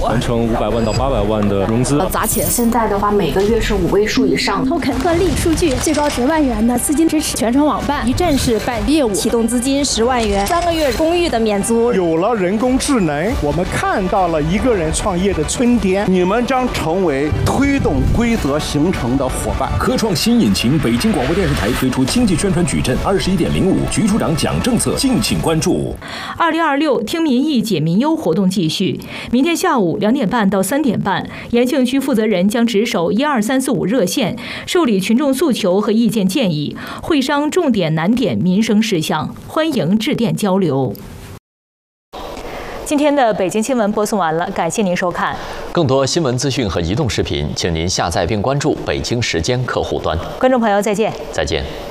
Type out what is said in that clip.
完成500万到800万的融资， 砸钱。 现在的话，每个月是5位数以上。 偷肯特例数据最高10万元的资金支持，全程网办，一站式办业务， 启动资金10万元，3个月公寓的免租。 有了人工智能，我们看到了一个人创业的春天。 你们将成为推动规则形成的伙伴。 科创新引擎，北京广播电视台推出经济宣传矩阵21.05，局处长讲政策，敬请关注。 2026听民意解民忧活动继续，明天下午2点半到3点半，延庆区负责人将值守12345热线，受理群众诉求和意见建议，会商重点难点民生事项，欢迎致电交流。今天的北京新闻播送完了，感谢您收看。 更多新闻资讯和移动视频，请您下载并关注北京时间客户端。 观众朋友，再见。 再见。